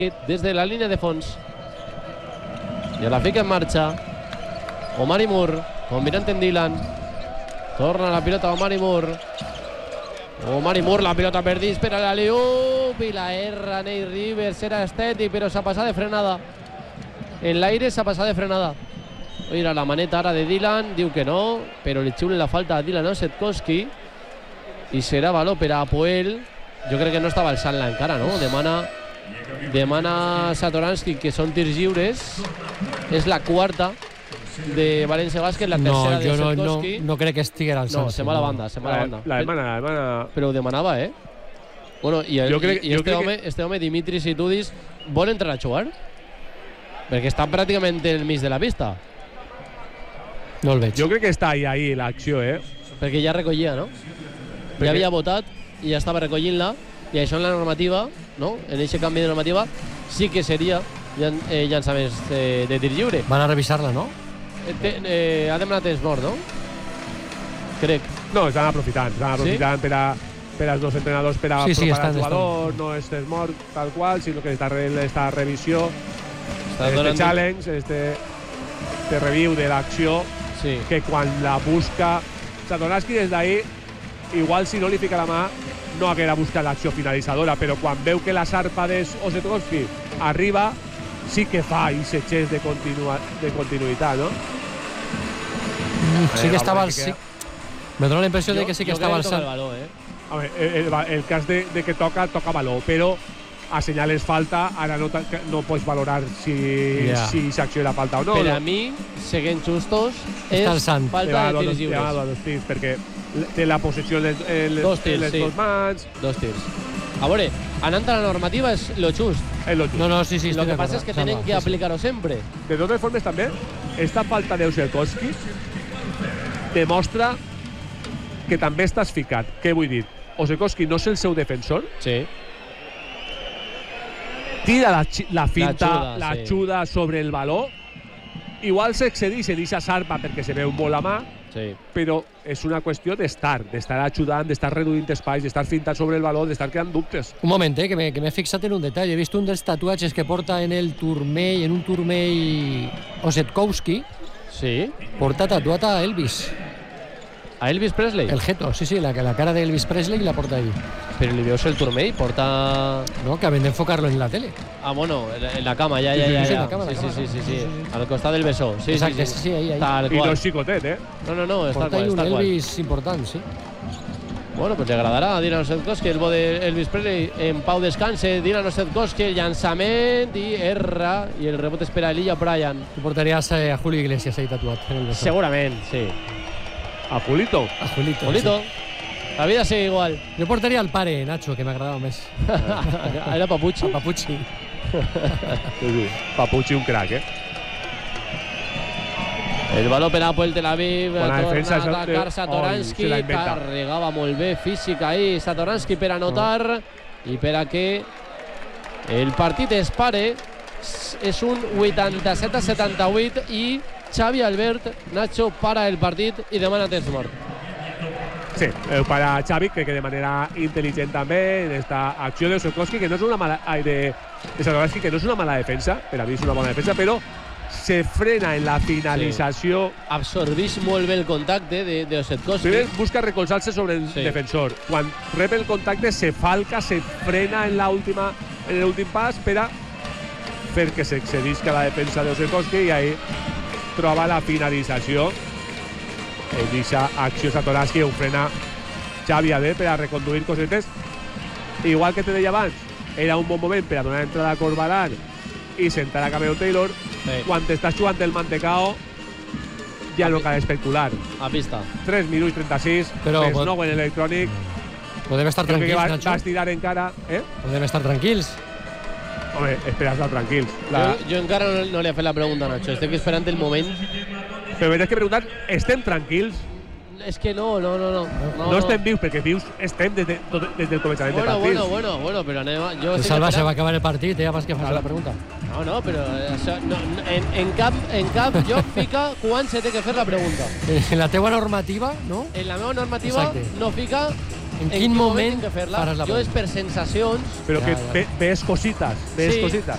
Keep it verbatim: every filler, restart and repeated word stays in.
desde la línea de fons. I a la fica en marxa Omari Moore, combinant en Dylan. Torna la pilota Omari Moore. Omari Moore, la pilota per dins per a l'Aliup i la erra Nate Rivers. Era estètic, però s'ha passat de frenada. En l'aire s'ha passat de frenada. Mira la maneta ara de Dylan, diu que no, però li xiulen la falta a Dylan Osetkowski i serà valor per a Apoel. Jo crec que no estava alçant-la encara, no? Demana demana Satoransky que són tirs lliures. És la quarta de València Bàsquet, la tercera no, de Osetkowski. No, no, no crec que estigui alçant. No, se'n va a la banda, se'n va a la banda. La demana, la demana. Però ho demanava, eh? Bueno, i, jo crec, i jo este, crec home, que... este home, Dimitris Itudis, vol entrar a jugar? Perquè està pràcticament en el mig de la pista. No el veig. Jo crec que està ahí, ahí l'acció, eh? Perquè ja recollia, no? Perquè... Ja havia votat i ja estava recollint-la, i això en la normativa, no? En aquest canvi de normativa, sí que seria llan eh, llançaments de, de tir lliure. Van a revisar-la, no? Eh, te, eh, ha demanat temps mort, no? Crec. No, estan aprofitant, estan aprofitant sí? per a per als dos entrenadors per a sí, sí, preparar estan, el jugador, estan. no és mort tal qual, sinó que esta, esta revisió, Està este donant... challenge, este, este review de l'acció, sí. que quan la busca Satoransky des d'ahir, igual si no li fica la mà, no haguera buscat l'acció finalitzadora, però quan veu que la zarpa d'Osetkowski arriba, sí que fa aquest gest de, continua, de continuïtat, no? Mm, sí que eh, estava... Que... Sí. Me dona la impressió de que sí que estava alçant. Valor, eh? Home, el, el, el cas de, de que toca, toca valor, però assenyales falta, ara no, no pots valorar si, yeah. si s'acció era falta o no. Per no. a mi, seguint justos, és alçant. falta de tirs lliures. Lleva dos tirs, perquè té la possessió de les dos, tirs, les sí. dos mans. Dos tirs. A veure, anant a la normativa és lo just. És lo just. No, no, sí, sí. Lo que passa és que tenen que aplicar-ho sempre. De totes formes, també, esta falta d'Osetkowski demostra que també estàs ficat. Què vull dir? Osetkowski no és el seu defensor. Sí. Tira la, la finta, l'ajuda sí. sobre el valor. Igual s'excedeix en aquesta zarpa perquè se veu molt la mà, sí. però és una qüestió d'estar, d'estar ajudant, d'estar reduint espais, d'estar fintant sobre el valor, d'estar creant dubtes. Un moment, eh, que m'he fixat en un detall. He vist un dels tatuatges que porta en el turmell, en un turmell Osetkowski. Sí. Porta tatuat a Elvis. A Elvis Presley? El Geto, sí, sí, la, la cara de Elvis Presley la porta ahí. Però li veus el turmell? Porta... No, que acaben d'enfocar-lo en la tele. Ah, bueno, en la cama, ja, ja, ja. Sí, ja. la cama, sí, la cama, sí, sí, sí, sí, sí, sí. Al costat del bessó. Sí, Exacte, sí, sí. sí, ahí, ahí. Tal I qual. no és xicotet, eh? No, no, no, és tal porta qual, un tal qual. Elvis important, sí. Bueno, pues le agradarà a Dylan Osetkowski el bo de Elvis Presley. En pau descanse, Dylan Osetkowski, el llançament i erra, i el rebot és per a Elijah Bryant. Tu portaries a Julio Iglesias ahí tatuat en el bessó. Segurament, sí. A Julito. A Julito. Julito. Sí. La vida sigue igual. Jo portaria al pare, Nacho, que m'agradava més. Era Papuchi. A Papuchi. Papuchi un crack, eh? El valor per a Apoel Tel Aviv. Bona defensa. Torna a atacar Satoransky. Oh, carregava molt bé física ahí Satoransky per anotar. Oh. I per a que el partit es pare. És un vuitanta-set a setanta-vuit i Xavi Albert, Nacho, para el partit i demana temps mort. Sí, eh, para Xavi, crec que de manera intel·ligent també en esta acció de Osetkowski, que no és una mala... Ai, de, de Satoransky, que no és una mala defensa, per a mi és una bona defensa, però se frena en la finalització. Sí. Absorbeix molt bé el contacte de, de Osetkowski. Primer busca recolzar-se sobre el sí. defensor. Quan rep el contacte se falca, se frena en l'última en l'últim pas per a fer que s'excedisca la defensa de Osetkowski i ahí troba la finalització. En aquesta acció Satoransky ho frena Xavi Albert per a reconduir cosetes. Igual que te deia abans, era un bon moment per a donar entrada a Corbalan i sentar a Cameron Taylor. Sí. Quan t'estàs jugant el mantecao ja a no cal especular. A pista. tres minuts trenta-sis, però més nou en electrònic. Podem estar Crec tranquils, que va, Nacho. vas tirar encara, eh? Podem estar tranquils. Home, espera, estar tranquils. La... Jo, jo encara no, no li he fet la pregunta, Nacho. Estic esperant el moment. Però m'has que preguntar, estem tranquils? És que no, no, no. No, no, no estem vius, perquè vius estem des, de, des del començament bueno, de partit. Bueno, bueno, bueno, però anem a... Jo Salva, se va acabar el partit, eh, abans que fas la pregunta. No, no, però això, no, en, en, cap, en cap lloc fica quan se té que fer la pregunta. En la teua normativa, no? En la meva normativa Exacte. no fica en, en quin moment, moment que fer-la. faràs la jo pregunta. és per sensacions. Però ja, que ja. Ve, ves cosites, ves sí, cosites.